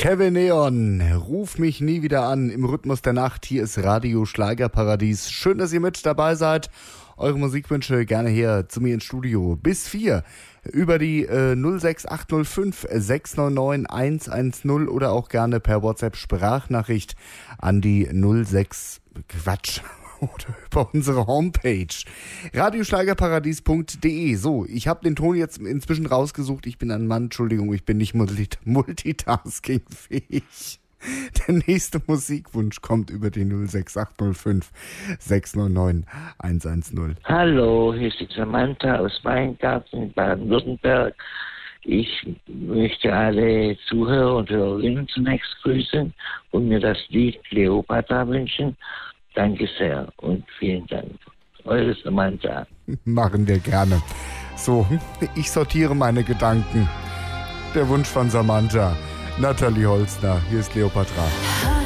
Kevin Neon, ruf mich nie wieder an im Rhythmus der Nacht. Hier ist Radio Schlagerparadies. Schön, dass ihr mit dabei seid. Eure Musikwünsche gerne her zu mir ins Studio. Bis 4 über die 06805 699 110 oder auch gerne per WhatsApp Sprachnachricht an die 06 Quatsch. Oder über unsere Homepage radioschlagerparadies.de. So, ich habe den Ton jetzt inzwischen rausgesucht. Ich bin ein Mann, Entschuldigung, ich bin nicht multitaskingfähig. Der nächste Musikwunsch kommt über die 06805 699 110. Hallo, hier ist die Samantha aus Weingarten in Baden-Württemberg. Ich möchte alle Zuhörer und Hörerinnen zunächst grüßen und mir das Lied Cleopatra wünschen. Danke sehr und vielen Dank. Eure Samantha. Machen wir gerne. So, ich sortiere meine Gedanken. Der Wunsch von Samantha. Nathalie Holzner, hier ist Cleopatra.